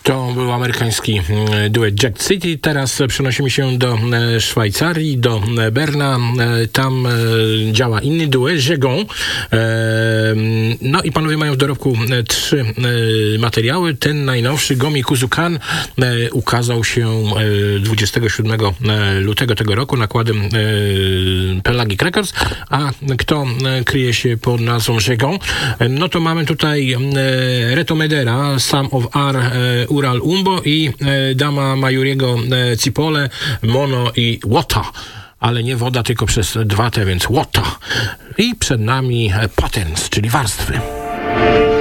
To był amerykański duet Jack City. Teraz przenosimy się do Szwajcarii, do Berna. Tam działa inny duet, Jegon. No i panowie mają w dorobku 3 materiały. Ten najnowszy, Gomi Kuzukan, ukazał się 27 lutego tego roku nakładem Pelagic Records. A kto kryje się pod nazwą Jegon? No to mamy tutaj Reto Medera, Some of Our Ural Umbo i Dama Majuriego Cipole, Mono i Łota. Ale nie woda, tylko przez 2 T, więc Łota. I przed nami Patterns, czyli warstwy.